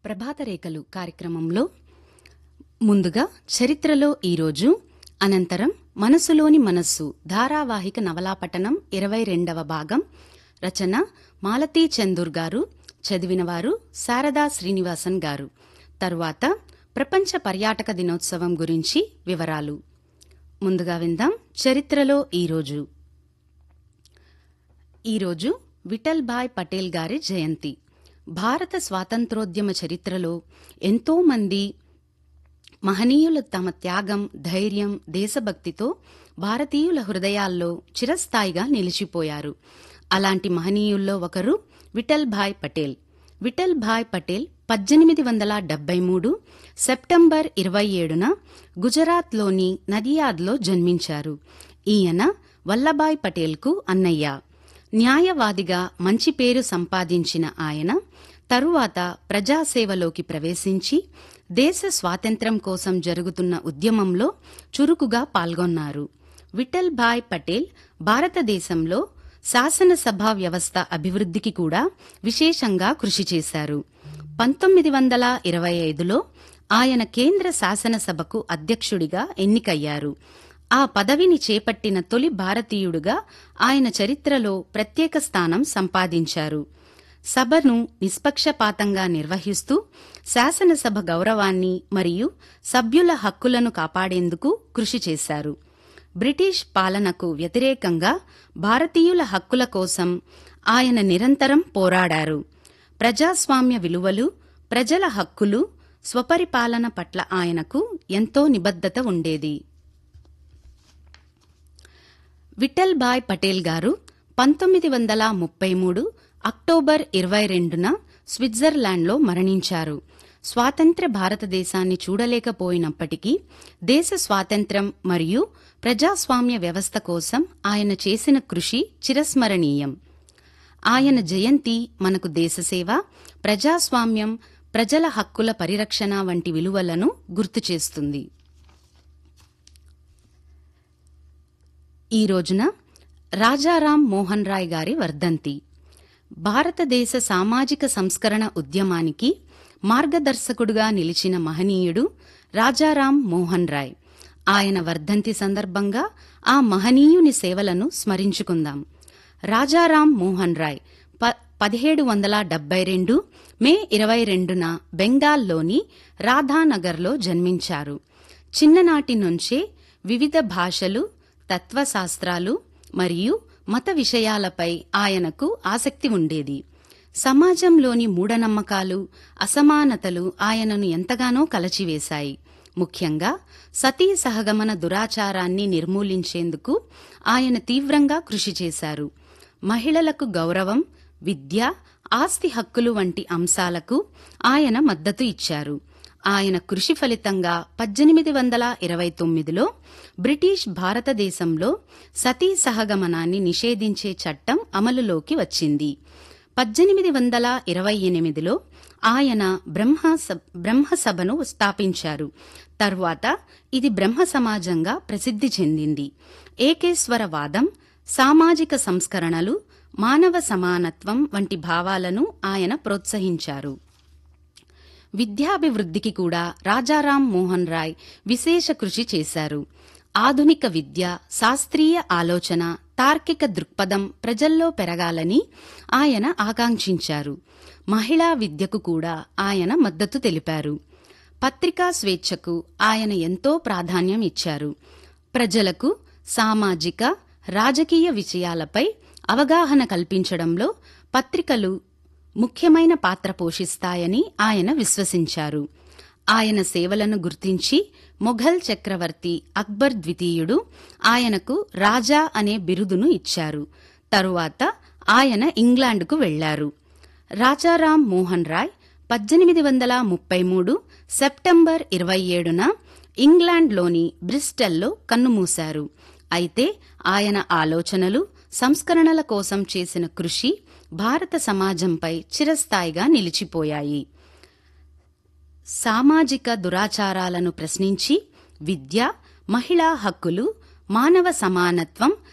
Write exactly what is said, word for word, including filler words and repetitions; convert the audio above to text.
ప్రభాత రేఖలు కార్యక్రమంలో ముందుగా చరిత్రలో ఈరోజు, అనంతరం మనసులోని మనస్సు ధారావాహిక నవలాపఠనం ఇరవై రెండవ భాగం. రచన మాలతీ చందూర్ గారు, చదివినవారు శారదా శ్రీనివాసన్ గారు. తరువాత ప్రపంచ పర్యాటక దినోత్సవం గురించి వివరాలు. ముందుగా విందాం చరిత్రలో ఈరోజు. ఈరోజు విఠల్ భాయ్ పటేల్ గారి జయంతి. భారత స్వాతంత్రోద్యమ చరిత్రలో ఎంతో మంది మహనీయులు తమ త్యాగం, ధైర్యం, దేశభక్తితో భారతీయుల హృదయాల్లో చిరస్థాయిగా నిలిచిపోయారు. అలాంటి మహనీయుల్లో ఒకరు విఠల్ భాయ్ పటేల్. విఠల్ భాయ్ పటేల్ పద్దెనిమిది వందల డెబ్బై మూడు సెప్టెంబర్ ఇరవై ఏడున గుజరాత్లోని నదియాద్లో జన్మించారు. ఈయన వల్లభాయ్ పటేల్కు అన్నయ్య. న్యాయవాదిగా మంచి పేరు సంపాదించిన ఆయన తరువాత ప్రజాసేవలోకి ప్రవేశించి దేశ స్వాతంత్ర్యం కోసం జరుగుతున్న ఉద్యమంలో చురుకుగా పాల్గొన్నారు. విఠల్ భాయ్ పటేల్ భారతదేశంలో శాసనసభ వ్యవస్థ అభివృద్ధికి కూడా విశేషంగా కృషి చేశారు. పంతొమ్మిది వందల ఇరవై ఐదులో ఆయన కేంద్ర శాసనసభకు అధ్యక్షుడిగా ఎన్నికయ్యారు. ఆ పదవిని చేపట్టిన తొలి భారతీయుడుగా ఆయన చరిత్రలో ప్రత్యేక స్థానం సంపాదించారు. సభను నిష్పక్షపాతంగా నిర్వహిస్తూ శాసనసభ గౌరవాన్ని మరియు సభ్యుల హక్కులను కాపాడేందుకు కృషి చేశారు. బ్రిటిష్ పాలనకు వ్యతిరేకంగా భారతీయుల హక్కుల కోసం ఆయన నిరంతరం పోరాడారు. ప్రజాస్వామ్య విలువలు, ప్రజల హక్కులు, స్వపరిపాలన పట్ల ఆయనకు ఎంతో నిబద్ధత ఉండేది. విఠల్ భాయ్ పటేల్ గారు పంతొమ్మిది వందల ముప్పై మూడు అక్టోబర్ ఇరవై రెండున స్విట్జర్లాండ్లో మరణించారు. స్వాతంత్ర్య భారతదేశాన్ని చూడలేకపోయినప్పటికీ దేశ స్వాతంత్ర్యం మరియు ప్రజాస్వామ్య వ్యవస్థ కోసం ఆయన చేసిన కృషి చిరస్మరణీయం. ఆయన జయంతి మనకు దేశసేవ, ప్రజాస్వామ్యం, ప్రజల హక్కుల పరిరక్షణ వంటి విలువలను గుర్తు చేస్తుంది. ఈ రోజున రాజారాం మోహన్ రాయ్ గారి వర్ధంతి. భారతదేశ సామాజిక సంస్కరణ ఉద్యమానికి మార్గదర్శకుడుగా నిలిచిన మహనీయుడు రాజారాం మోహన్ రాయ్. ఆయన వర్ధంతి సందర్భంగా ఆ మహనీయుని సేవలను స్మరించుకుందాం. రాజారాం మోహన్ రాయ్ ప పదిహేడు వందల డెబ్బై రెండు మే ఇరవై రెండున బెంగాల్లోని రాధానగర్లో జన్మించారు. చిన్ననాటి నుంచే వివిధ భాషలు, తత్వశాస్త్రాలు మరియు మత విషయాలపై ఆయనకు ఆసక్తి ఉండేది. సమాజంలోని మూఢనమ్మకాలు, అసమానతలు ఆయనను ఎంతగానో కలచివేశాయి. ముఖ్యంగా సతీ సహగమన దురాచారాన్ని నిర్మూలించేందుకు ఆయన తీవ్రంగా కృషి చేశారు. మహిళలకు గౌరవం, విద్య, ఆస్తి హక్కులు వంటి అంశాలకు ఆయన మద్దతు ఇచ్చారు. ఆయన కృషి ఫలితంగా పద్దెనిమిది వందల ఇరవై తొమ్మిదిలో బ్రిటిష్ భారతదేశంలో సతీ సహగమనాన్ని నిషేధించే చట్టం అమలులోకి వచ్చింది. పద్దెనిమిది వందల ఇరవై ఎనిమిదిలో ఆయన బ్రహ్మ బ్రహ్మసభను స్థాపించారు. తరువాత ఇది బ్రహ్మ సమాజంగా ప్రసిద్ధి చెందింది. ఏకేశ్వరవాదం, సామాజిక సంస్కరణలు, మానవ సమానత్వం వంటి భావాలను ఆయన ప్రోత్సహించారు. విద్యాభివృద్ధికి కూడా రాజారాం మోహన్ రాయ్ విశేష కృషి చేశారు. ఆధునిక విద్య, శాస్త్రీయ ఆలోచన, తార్కిక దృక్పథం ప్రజల్లో పెరగాలని ఆయన ఆకాంక్షించారు. మహిళా విద్యకు కూడా ఆయన మద్దతు తెలిపారు. పత్రికా స్వేచ్ఛకు ఆయన ఎంతో ప్రాధాన్యం ఇచ్చారు. ప్రజలకు సామాజిక, రాజకీయ విషయాలపై అవగాహన కల్పించడంలో పత్రికలు ముఖ్యమైన పాత్ర పోషిస్తాయని ఆయన విశ్వసించారు. ఆయన సేవలను గుర్తించి మొఘల్ చక్రవర్తి అక్బర్ ద్వితీయుడు ఆయనకు రాజా అనే బిరుదును ఇచ్చారు. తరువాత ఆయన ఇంగ్లాండ్కు వెళ్లారు. రాజారాం మోహన్ రాయ్ పద్దెనిమిది వందల ముప్పై మూడు సెప్టెంబర్ ఇరవై ఏడున ఇంగ్లాండ్లోని బ్రిస్టల్లో కన్నుమూశారు. అయితే ఆయన ఆలోచనలు, సంస్కరణల కోసం చేసిన కృషి భారత సమాజంపై చిరస్థాయిగా నిలిచిపోయాయి. సామాజిక దురాచారాలను ప్రశ్నించి విద్య, మహిళా హక్కులు, మానవ సమానత్వం,